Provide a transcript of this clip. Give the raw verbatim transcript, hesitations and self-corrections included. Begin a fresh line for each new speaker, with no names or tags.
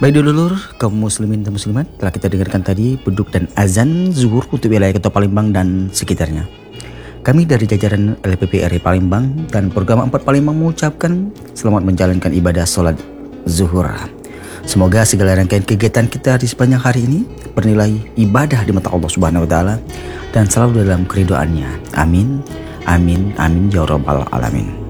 Baik dulur, kaum muslimin dan muslimat, telah kita dengarkan tadi beduk dan azan zuhur untuk wilayah Kota Palembang dan sekitarnya. Kami dari jajaran L P P R I Palembang dan Program empat Palembang mengucapkan selamat menjalankan ibadah sholat zuhur. Semoga segala rangkaian kegiatan kita di sepanjang hari ini bernilai ibadah di mata Allah Subhanahu wa taala dan selalu dalam keridhaannya. Amin. Amin. Amin ya rabbal alamin.